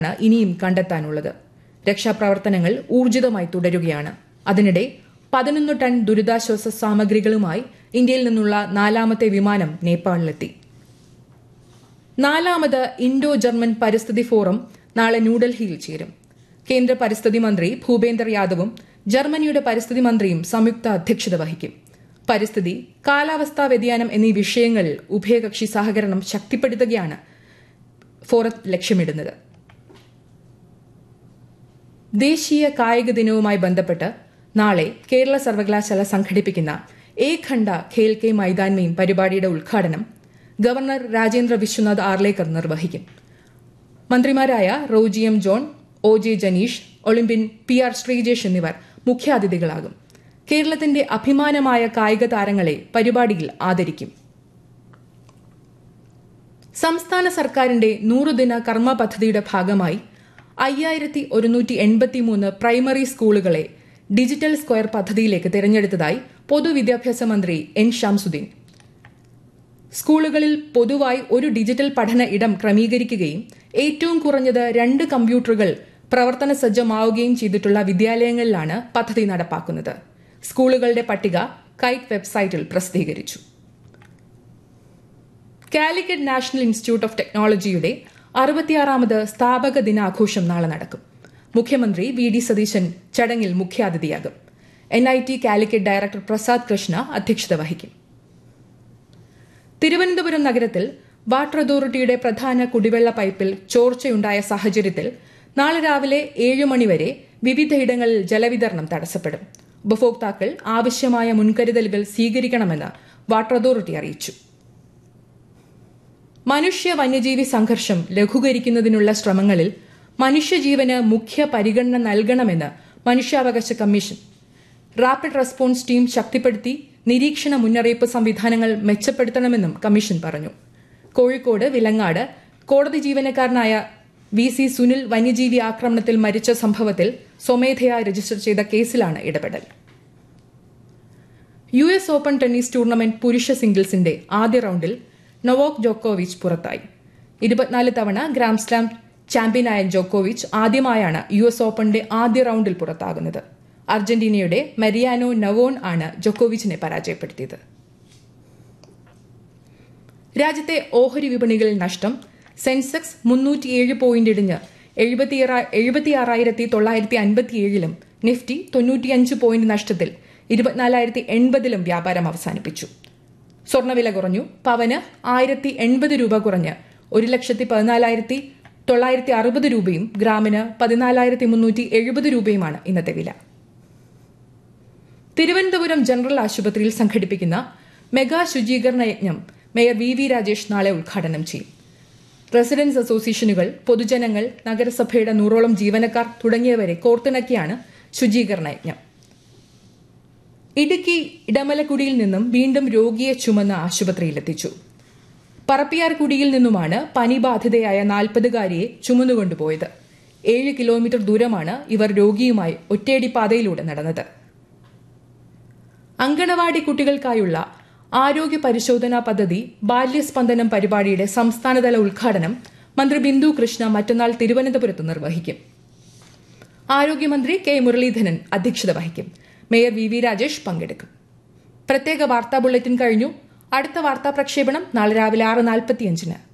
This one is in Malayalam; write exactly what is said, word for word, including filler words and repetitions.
ഇനിയും കണ്ടെത്താനുള്ളത്. രക്ഷാപ്രവർത്തനങ്ങൾ ഊർജിതമായി തുടരുകയാണ്. അതിനിടെ പതിനൊന്ന് ടൺ ദുരിതാശ്വാസ സാമഗ്രികളുമായി ഇന്ത്യയിൽ നിന്നുള്ള നാലാമത്തെ വിമാനം നേപ്പാളിലെത്തി. നാലാമത് ഇൻഡോ ജർമ്മൻ പരിസ്ഥിതി ഫോറം നാളെ ന്യൂഡൽഹിയിൽ ചേരും. കേന്ദ്ര പരിസ്ഥിതി മന്ത്രി ഭൂപേന്ദർ യാദവും ജർമ്മനിയുടെ പരിസ്ഥിതി മന്ത്രിയും സംയുക്ത അധ്യക്ഷത വഹിക്കും. പരിസ്ഥിതി, കാലാവസ്ഥാ വ്യതിയാനം എന്നീ വിഷയങ്ങളിൽ ഉഭയകക്ഷി സഹകരണം ശക്തിപ്പെടുത്തുകയാണ് ഫോറം ലക്ഷ്യമിടുന്നത്. ദേശീയ കായിക ദിനവുമായി ബന്ധപ്പെട്ട് നാളെ കേരള സർവകലാശാല സംഘടിപ്പിക്കുന്ന ഏക് ഘണ്ട ഖേൽ കെ മൈതാൻ മെയിൻ പരിപാടിയുടെ ഉദ്ഘാടനം ഗവർണർ രാജേന്ദ്ര വിശ്വനാഥ് ആർലേക്കർ നിർവഹിക്കും. മന്ത്രിമാരായ Roji M John, O J Janeesh, Olympian P R Sreejesh എന്നിവർ മുഖ്യാതിഥികളാകും. കേരളത്തിന്റെ അഭിമാനമായ കായിക താരങ്ങളെ പരിപാടിയിൽ ആദരിക്കും. സംസ്ഥാന സർക്കാരിന്റെ നൂറുദിന കർമ്മ പദ്ധതിയുടെ ഭാഗമായി അയ്യായിരത്തി ഒരുന്നൂറ്റി എൺപത്തിമൂന്ന് പ്രൈമറി സ്കൂളുകളെ ഡിജിറ്റൽ സ്ക്വയർ പദ്ധതിയിലേക്ക് തിരഞ്ഞെടുത്തതായി പൊതുവിദ്യാഭ്യാസ മന്ത്രി എൻ ഷംസുദ്ദീൻ. സ്കൂളുകളിൽ പൊതുവായി ഒരു ഡിജിറ്റൽ പഠന ഇടം ക്രമീകരിക്കുകയും ഏറ്റവും കുറഞ്ഞത് രണ്ട് കമ്പ്യൂട്ടറുകൾ പ്രവർത്തന സജ്ജമാവുകയും ചെയ്തിട്ടുള്ള വിദ്യാലയങ്ങളിലാണ് പദ്ധതി നടപ്പാക്കുന്നത്. സ്കൂളുകളുടെ പട്ടിക കൈറ്റ് വെബ്സൈറ്റിൽ പ്രസിദ്ധീകരിച്ചു. കാലിക്കറ്റ് നാഷണൽ ഇൻസ്റ്റിറ്റ്യൂട്ട് ഓഫ് ടെക്നോളജിയുടെ അറുപത്തിയാറാമത് സ്ഥാപക ദിനാഘോഷം നാളെ നടക്കും. മുഖ്യമന്ത്രി വി ഡി സതീശൻ ചടങ്ങിൽ മുഖ്യാതിഥിയാകും. N I T Calicut director Prasad Krishna അധ്യക്ഷത വഹിക്കും. തിരുവനന്തപുരം നഗരത്തിൽ വാട്ടർ അതോറിറ്റിയുടെ പ്രധാന കുടിവെള്ള പൈപ്പിൽ ചോർച്ചയുണ്ടായ സാഹചര്യത്തിൽ നാളെ രാവിലെ ഏഴ് മണിവരെ വിവിധയിടങ്ങളിൽ ജലവിതരണം തടസ്സപ്പെടും. ഉപഭോക്താക്കൾ ആവശ്യമായ മുൻകരുതലുകൾ സ്വീകരിക്കണമെന്ന് വാട്ടർ അതോറിറ്റി അറിയിച്ചു. മനുഷ്യ വന്യജീവി സംഘർഷം ലഘൂകരിക്കുന്നതിനുള്ള ശ്രമങ്ങളിൽ മനുഷ്യജീവന് മുഖ്യ പരിഗണന നൽകണമെന്ന് മനുഷ്യാവകാശ കമ്മീഷൻ. റാപ്പിഡ് റെസ്പോൺസ് ടീം ശക്തിപ്പെടുത്തി നിരീക്ഷണ മുന്നറിയിപ്പ് സംവിധാനങ്ങൾ മെച്ചപ്പെടുത്തണമെന്നും കമ്മീഷൻ പറഞ്ഞു. കോഴിക്കോട് വിലങ്ങാട് കോടതി ജീവനക്കാരനായ വി സി സുനിൽ വന്യജീവി ആക്രമണത്തിൽ മരിച്ച സംഭവത്തിൽ സ്വമേധയാ രജിസ്റ്റർ ചെയ്ത കേസിലാണ് ഇടപെടൽ. U S open tennis tournament പുരുഷ സിംഗിൾസിന്റെ ആദ്യ റൌണ്ടിൽ നൊവാക് ജോക്കോവിച്ച് പുറത്തായി. ഇരുപത്തിനാല് തവണ ഗ്രാൻഡ്സ്ലാം ചാമ്പ്യനായ ജോക്കോവിച്ച് ആദ്യമായാണ് യു എസ് ഓപ്പണിന്റെ ആദ്യ റൌണ്ടിൽ പുറത്താകുന്നത്. അർജന്റീനയുടെ മരിയാനോ നവോൺ ആണ് ജോക്കോവിച്ചിനെ പരാജയപ്പെടുത്തിയത്. രാജ്യത്തെ ഓഹരി വിപണികളിൽ നഷ്ടം. സെൻസെക്സ് മുന്നൂറ്റിയേഴ് പോയിന്റ് ഇടിഞ്ഞ് എഴുപത്തിയാറായിരത്തി തൊള്ളായിരത്തി അൻപത്തിയേഴിലും നിഫ്റ്റി തൊണ്ണൂറ്റിയഞ്ച് പോയിന്റ് നഷ്ടത്തിൽ ഇരുപത്തിനാലായിരത്തി എൺപതിലും വ്യാപാരം അവസാനിപ്പിച്ചു. സ്വർണ്ണവില കുറഞ്ഞു. പവന് ആയിരത്തി എൺപത് രൂപ കുറഞ്ഞ് ഒരു ലക്ഷത്തി പതിനാലായിരത്തി തൊള്ളായിരത്തി അറുപത് രൂപയും ഗ്രാമിന് പതിനാലായിരത്തി മുന്നൂറ്റി എഴുപത് രൂപയുമാണ് ഇന്നത്തെ വില. തിരുവനന്തപുരം ജനറൽ ആശുപത്രിയിൽ സംഘടിപ്പിക്കുന്ന മെഗാ ശുചീകരണ യജ്ഞം മേയർ വി വി രാജേഷ് നാളെ ഉദ്ഘാടനം ചെയ്യും. റെസിഡൻസ് അസോസിയേഷനുകൾ, പൊതുജനങ്ങൾ, നഗരസഭയുടെ നൂറോളം ജീവനക്കാർ തുടങ്ങിയവരെ കോർത്തിണക്കിയാണ് ശുചീകരണ യജ്ഞം. ഇടുക്കി ഇടമലക്കുടിയിൽ നിന്നും വീണ്ടും രോഗിയെ ചുമന്ന് ആശുപത്രിയിലെത്തിച്ചു. പറപ്പിയാർകുടിയിൽ നിന്നുമാണ് പനി ബാധിതയായ നാൽപ്പതുകാരിയെ ചുമന്നുകൊണ്ടുപോയത്. ഏഴ് കിലോമീറ്റർ ദൂരമാണ് ഇവർ രോഗിയുമായി ഒറ്റയടിപ്പാതയിലൂടെ നടന്നത്. അങ്കണവാടി കുട്ടികൾക്കായുള്ള ആരോഗ്യ പരിശോധനാ പദ്ധതി ബാല്യസ്പന്ദനം പരിപാടിയുടെ സംസ്ഥാനതല ഉദ്ഘാടനം മന്ത്രി ബിന്ദു കൃഷ്ണ മറ്റന്നാൾ തിരുവനന്തപുരത്ത് നിർവഹിക്കും. ആരോഗ്യമന്ത്രി കെ മുരളീധരൻ അധ്യക്ഷത വഹിക്കും. മേയർ വി വി രാജേഷ് പങ്കെടുക്കും. പ്രത്യേക വാർത്താ ബുള്ളറ്റിൻ കഴിഞ്ഞു. അടുത്ത വാർത്താ പ്രക്ഷേപണം നാളെ രാവിലെ ആറ് നാൽപ്പത്തിയഞ്ചിന്.